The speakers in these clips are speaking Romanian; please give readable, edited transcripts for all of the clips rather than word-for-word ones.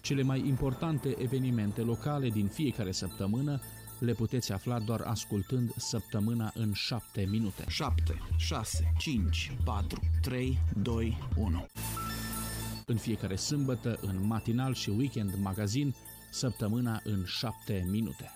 Cele mai importante evenimente locale din fiecare săptămână le puteți afla doar ascultând Săptămâna în 7 minute. 7, 6, 5, 4, 3, 2, 1. În fiecare sâmbătă, în matinal și weekend magazin, Săptămâna în 7 minute.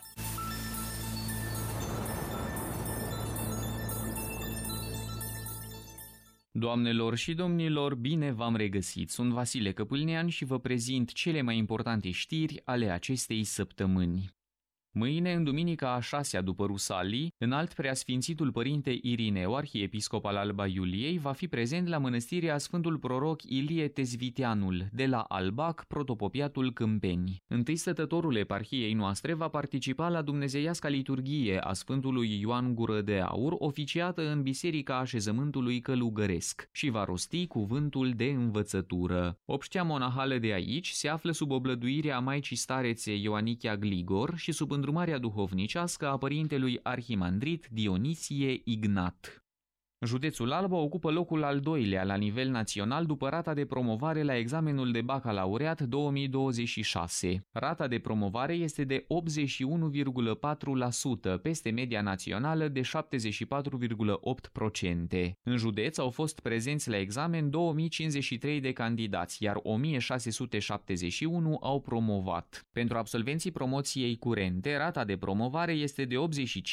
Doamnelor și domnilor, bine v-am regăsit! Sunt Vasile Căpâlnean și vă prezint cele mai importante știri ale acestei săptămâni. Mâine, în duminica a 6-a după Rusalii, înalt preasfințitul părinte Irineu, arhiepiscop al Alba Iuliei, va fi prezent la mănăstirea Sfântul Proroc Ilie Tezviteanul, de la Albac, protopopiatul Câmpeni. Întâi stătătorul eparhiei noastre va participa la dumnezeiasca liturghie a Sfântului Ioan Gură de Aur, oficiată în Biserica Așezământului Călugăresc, și va rosti cuvântul de învățătură. Obștea monahală de aici se află sub oblăduirea Maicii Starețe Ioanichia Gligor și sub îndrumarea duhovnicească a părintelui arhimandrit Dionisie Ignat. Județul Alba ocupă locul al doilea la nivel național după rata de promovare la examenul de bacalaureat 2026. Rata de promovare este de 81,4%, peste media națională de 74,8%. În județ au fost prezenți la examen 2053 de candidați, iar 1671 au promovat. Pentru absolvenții promoției curente, rata de promovare este de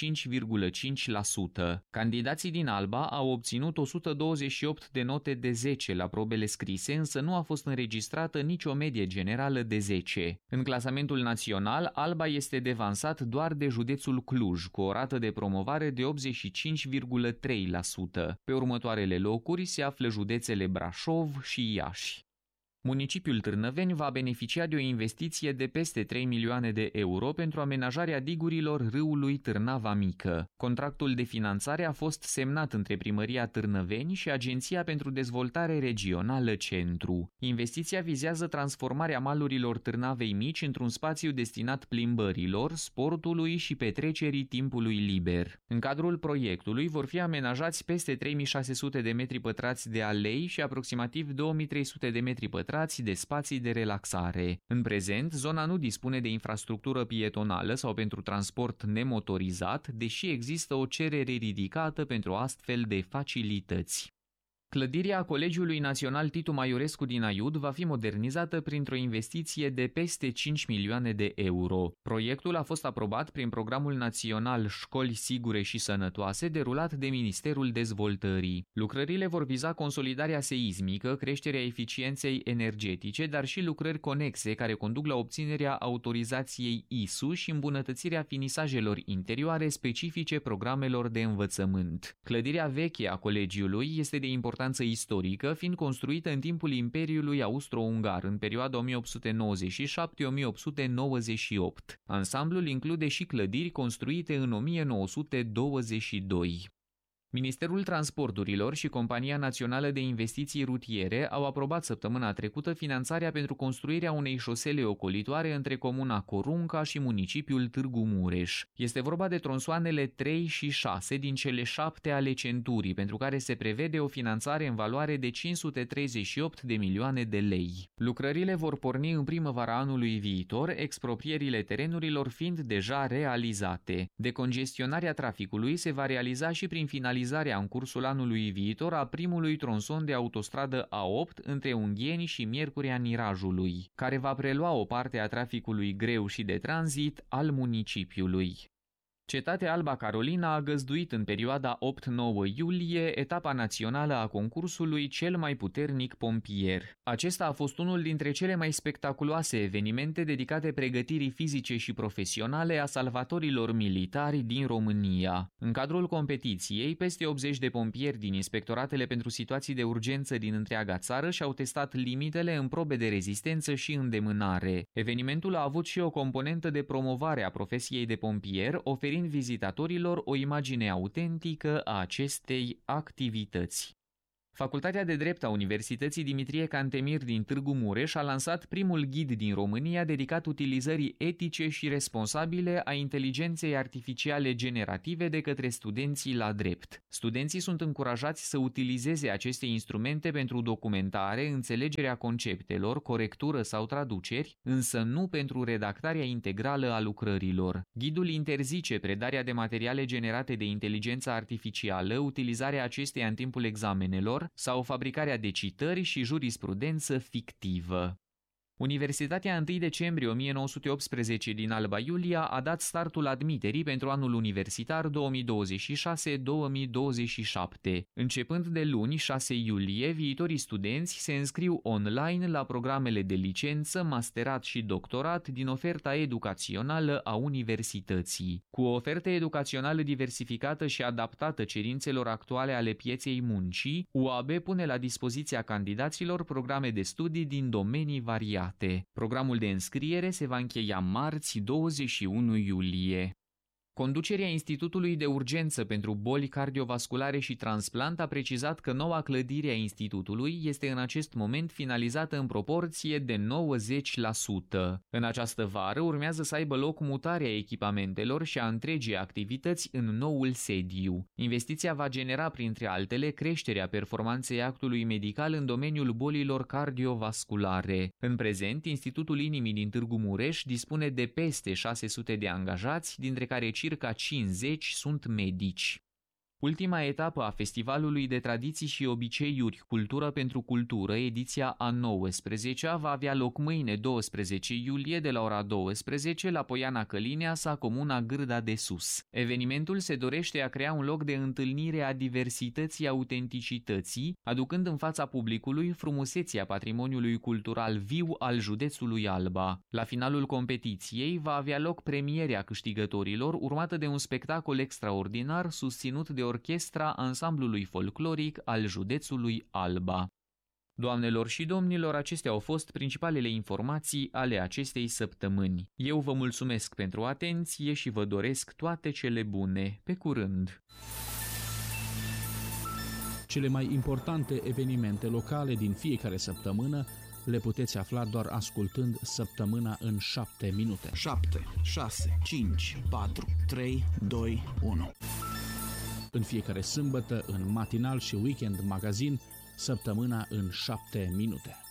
85,5%. Candidații din Alba au obținut 128 de note de 10 la probele scrise, însă nu a fost înregistrată nicio medie generală de 10. În clasamentul național, Alba este devansat doar de județul Cluj, cu o rată de promovare de 85,3%. Pe următoarele locuri se află județele Brașov și Iași. Municipiul Târnăveni va beneficia de o investiție de peste 3 milioane de euro pentru amenajarea digurilor râului Târnava Mică. Contractul de finanțare a fost semnat între Primăria Târnăveni și Agenția pentru Dezvoltare Regională Centru. Investiția vizează transformarea malurilor Târnavei Mici într-un spațiu destinat plimbărilor, sportului și petrecerii timpului liber. În cadrul proiectului vor fi amenajați peste 3600 de metri pătrați de alei și aproximativ 2300 de metri pătrați de spații de relaxare. În prezent, zona nu dispune de infrastructură pietonală sau pentru transport nemotorizat, deși există o cerere ridicată pentru astfel de facilități. Clădirea Colegiului Național Titu Maiorescu din Aiud va fi modernizată printr-o investiție de peste 5 milioane de euro. Proiectul a fost aprobat prin Programul Național Școli Sigure și Sănătoase, derulat de Ministerul Dezvoltării. Lucrările vor viza consolidarea seismică, creșterea eficienței energetice, dar și lucrări conexe care conduc la obținerea autorizației ISU și îmbunătățirea finisajelor interioare specifice programelor de învățământ. Clădirea veche a colegiului este de importanță istorică, fiind construită în timpul Imperiului Austro-Ungar, în perioada 1897-1898. Ansamblul include și clădiri construite în 1922. Ministerul Transporturilor și Compania Națională de Investiții Rutiere au aprobat săptămâna trecută finanțarea pentru construirea unei șosele ocolitoare între comuna Corunca și municipiul Târgu Mureș. Este vorba de tronsoanele 3 și 6 din cele 7 ale centurii, pentru care se prevede o finanțare în valoare de 538 de milioane de lei. Lucrările vor porni în primăvara anului viitor, exproprierile terenurilor fiind deja realizate. Decongestionarea traficului se va realiza și prin finalizarea în cursul anului viitor a primului tronson de autostradă A8 între Ungheni și Miercurea Nirajului, care va prelua o parte a traficului greu și de tranzit al municipiului. Cetatea Alba Carolina a găzduit în perioada 8-9 iulie etapa națională a concursului Cel mai puternic pompier. Acesta a fost unul dintre cele mai spectaculoase evenimente dedicate pregătirii fizice și profesionale a salvatorilor militari din România. În cadrul competiției, peste 80 de pompieri din inspectoratele pentru situații de urgență din întreaga țară și-au testat limitele în probe de rezistență și îndemânare. Evenimentul a avut și o componentă de promovare a profesiei de pompier, oferind vizitatorilor o imagine autentică a acestei activități. Facultatea de Drept a Universității Dimitrie Cantemir din Târgu Mureș a lansat primul ghid din România dedicat utilizării etice și responsabile a inteligenței artificiale generative de către studenții la drept. Studenții sunt încurajați să utilizeze aceste instrumente pentru documentare, înțelegerea conceptelor, corectură sau traduceri, însă nu pentru redactarea integrală a lucrărilor. Ghidul interzice predarea de materiale generate de inteligența artificială, utilizarea acesteia în timpul examenelor sau fabricarea de citări și jurisprudență fictivă. Universitatea 1 decembrie 1918 din Alba Iulia a dat startul admiterii pentru anul universitar 2026-2027. Începând de luni, 6 iulie, viitorii studenți se înscriu online la programele de licență, masterat și doctorat din oferta educațională a universității. Cu o ofertă educațională diversificată și adaptată cerințelor actuale ale pieței muncii, UAB pune la dispoziția candidaților programe de studii din domenii variate. Programul de înscriere se va încheia marți, 21 iulie. Conducerea Institutului de Urgență pentru Boli Cardiovasculare și Transplant a precizat că noua clădire a institutului este în acest moment finalizată în proporție de 90%. În această vară urmează să aibă loc mutarea echipamentelor și a întregii activități în noul sediu. Investiția va genera, printre altele, creșterea performanței actului medical în domeniul bolilor cardiovasculare. În prezent, Institutul Inimii din Târgu Mureș dispune de peste 600 de angajați, dintre care circa 50 sunt medici. Ultima etapă a Festivalului de Tradiții și Obiceiuri Cultură pentru Cultură, ediția a 19-a, va avea loc mâine 12 iulie de la ora 12 la Poiana Călineasa, comuna Gârda de Sus. Evenimentul se dorește a crea un loc de întâlnire a diversității autenticității, aducând în fața publicului frumusețea patrimoniului cultural viu al județului Alba. La finalul competiției va avea loc premierea câștigătorilor, urmată de un spectacol extraordinar susținut de orchestra ansamblului folcloric al județului Alba. Doamnelor și domnilor, acestea au fost principalele informații ale acestei săptămâni. Eu vă mulțumesc pentru atenție și vă doresc toate cele bune. Pe curând! Cele mai importante evenimente locale din fiecare săptămână le puteți afla doar ascultând Săptămâna în 7 minute. 7, 6, 5, 4, 3, 2, 1. În fiecare sâmbătă, în matinal și weekend magazin, Săptămâna în 7 minute.